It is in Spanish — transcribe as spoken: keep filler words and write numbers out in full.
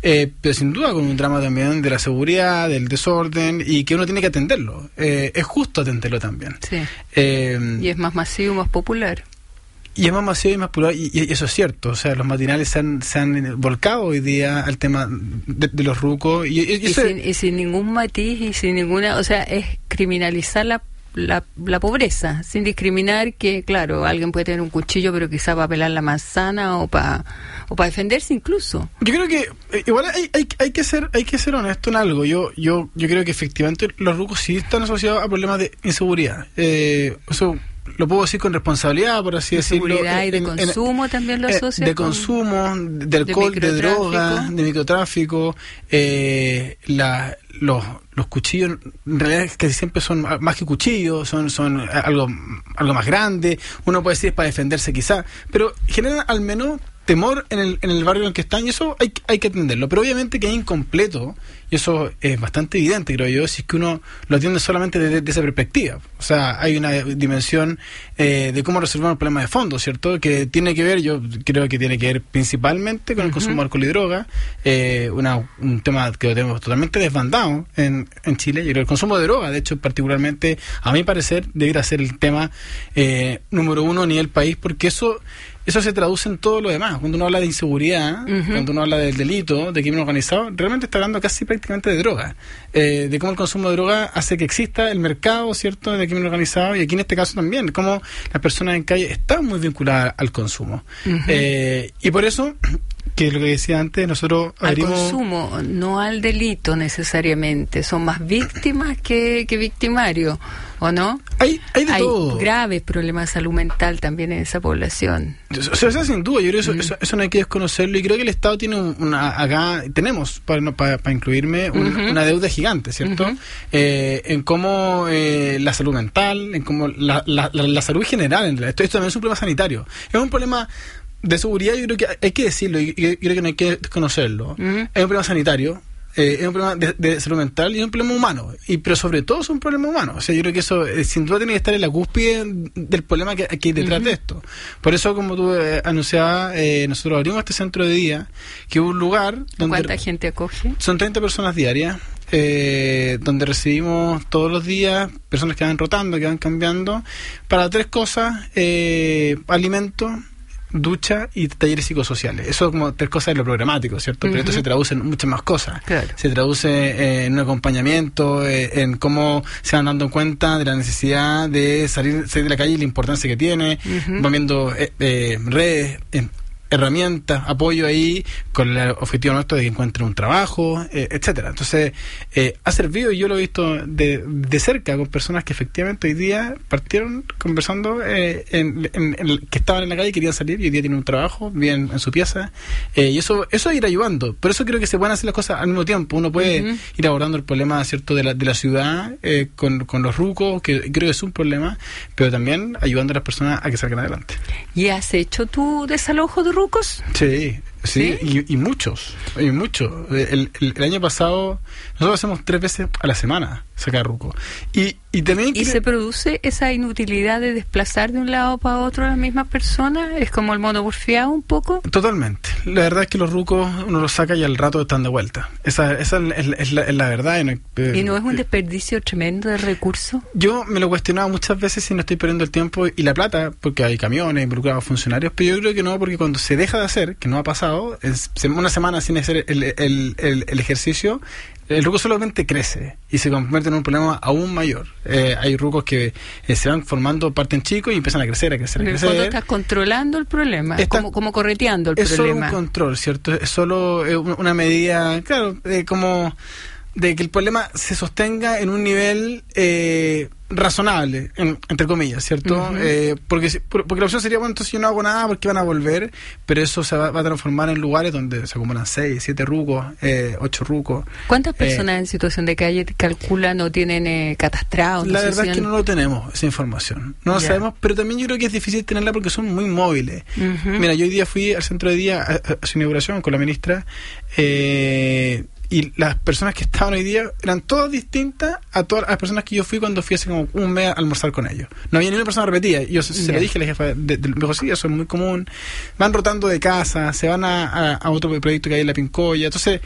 eh, pero sin duda con un drama también de la seguridad, del desorden, y que uno tiene que atenderlo. Eh, es justo atenderlo también. Sí. Eh, y es más masivo, más popular. Y es más masivo y más popular, y, y eso es cierto. O sea, los matinales se han, se han volcado hoy día al tema de, de los rucos. Y, y, y, y, sin, y sin ningún matiz y sin ninguna... O sea, es criminalizar la, la, la pobreza, sin discriminar que, claro, alguien puede tener un cuchillo, pero quizá para pelar la manzana o para o para defenderse incluso. Yo creo que eh, igual hay, hay, hay que ser hay que ser honesto en algo. Yo yo yo creo que efectivamente los rucos sí están asociados a problemas de inseguridad. Eh, eso lo puedo decir con responsabilidad, por así decirlo. Seguridad y de en, consumo en, también lo eh, asocia. De con, consumo, de alcohol, de, de droga, de microtráfico. Eh, la, los, los cuchillos, en realidad es que siempre son más que cuchillos, son son algo algo más grande. Uno puede decir es para defenderse quizá, pero generan al menos temor en el en el barrio en el que están, y eso hay, hay que atenderlo. Pero obviamente que es incompleto, y eso es bastante evidente, creo yo, si es que uno lo atiende solamente desde de esa perspectiva. O sea, hay una dimensión eh, de cómo resolver un problema de fondo, ¿cierto? Que tiene que ver, yo creo que tiene que ver principalmente con el uh-huh. consumo de alcohol y droga, eh, una, un tema que lo tenemos totalmente desbandado en, en Chile. Yo creo que el consumo de droga, de hecho, particularmente, a mi parecer, debería ser el tema eh, número uno a nivel país, porque eso... Eso se traduce en todo lo demás. Cuando uno habla de inseguridad, uh-huh. cuando uno habla del delito, de crimen organizado, realmente está hablando casi prácticamente de droga. Eh, de cómo el consumo de droga hace que exista el mercado, ¿cierto?, de crimen organizado, y aquí en este caso también, cómo las personas en calle están muy vinculadas al consumo. Uh-huh. Eh, y por eso, que es lo que decía antes, nosotros abrimos... Al consumo, no al delito necesariamente. Son más víctimas que, que victimarios, ¿o no? Hay, hay de hay todo. Graves problemas de salud mental también en esa población. O sea, eso sin duda, yo creo que eso, mm. eso, eso no hay que desconocerlo, y creo que el Estado tiene una, acá tenemos, para, no, para, para incluirme, un, uh-huh. una deuda gigante, ¿cierto? Uh-huh. Eh, en cómo eh, la salud mental, en cómo la, la, la, la salud general, en realidad. Esto, esto también es un problema sanitario. Es un problema de seguridad, yo creo que hay que decirlo, y yo creo que no hay que desconocerlo. Uh-huh. Es un problema sanitario. Eh, es un problema de, de salud mental y es un problema humano, y pero sobre todo es un problema humano. O sea, yo creo que eso eh, sin duda tiene que estar en la cúspide del problema que, que hay detrás uh-huh. de esto. Por eso, como tú eh, anunciabas, eh, nosotros abrimos este centro de día, que es un lugar donde... ¿Cuánta gente acoge? Son treinta personas diarias, eh, donde recibimos todos los días personas que van rotando, que van cambiando, para tres cosas: eh, alimentos, ducha y talleres psicosociales. Eso como tres cosas de lo programático, ¿cierto? Uh-huh. Pero esto se traduce en muchas más cosas. Claro. Se traduce eh, en un acompañamiento, eh, en cómo se van dando cuenta de la necesidad de salir, salir de la calle y la importancia que tiene. Uh-huh. Van viendo eh, eh, redes, eh, herramientas, apoyo ahí, con el objetivo nuestro de que encuentren un trabajo, eh, etcétera. Entonces, eh, ha servido, y yo lo he visto de, de cerca con personas que efectivamente hoy día partieron conversando eh, en, en, en, que estaban en la calle y querían salir, y hoy día tienen un trabajo, viven en su pieza, eh, y eso eso es ir ayudando. Por eso creo que se pueden hacer las cosas al mismo tiempo. Uno puede uh-huh. ir abordando el problema, ¿cierto?, de la, de la ciudad eh, con, con los rucos, que creo que es un problema, pero también ayudando a las personas a que salgan adelante. ¿Y has hecho tu desalojo de rucos? Sí, sí, ¿Sí? Y, y muchos, y muchos. El, el, el año pasado nosotros hacemos tres veces a la semana sacar rucos. Y, y también... ¿Y quiere... se produce esa inutilidad de desplazar de un lado para otro a las mismas personas? ¿Es como el mono porfiado un poco? Totalmente. La verdad es que los rucos uno los saca y al rato están de vuelta. Esa, esa es, es, la, es la verdad. ¿Y no, eh, ¿Y no es un desperdicio tremendo de recursos? Yo me lo he cuestionado muchas veces si no estoy perdiendo el tiempo y la plata, porque hay camiones involucrados, funcionarios, pero yo creo que no, porque cuando se deja de hacer, que no ha pasado, es una semana sin hacer el, el, el, el ejercicio, el ruco solamente crece y se convierte en un problema aún mayor. Eh, hay rucos que eh, se van formando, parten chicos y empiezan a crecer, a crecer, a crecer. En el fondo estás controlando el problema, Está, como, como correteando el es problema. Es solo un control, ¿cierto? Es solo eh, una medida, claro, eh, como de que el problema se sostenga en un nivel eh, razonable, en, entre comillas, ¿cierto? Uh-huh. Eh, porque, porque la opción sería, bueno, entonces yo no hago nada porque van a volver, pero eso se va, va a transformar en lugares donde se acumulan seis, siete rucos, eh, ocho rucos. ¿Cuántas personas eh, en situación de calle calculan o tienen eh, catastrados? La verdad es que no lo tenemos, esa información. No lo yeah. sabemos, pero también yo creo que es difícil tenerla porque son muy móviles. Uh-huh. Mira, yo hoy día fui al centro de día a, a, a su inauguración con la ministra, eh... y las personas que estaban hoy día eran todas distintas a todas las personas que yo fui cuando fui hace como un mes a almorzar con ellos. No había ni una persona repetida. Yo se, se lo dije a la jefa de, de, de, me dijo, sí, eso es muy común. Van rotando de casa, se van a, a, a otro proyecto que hay en La Pincoya. Entonces,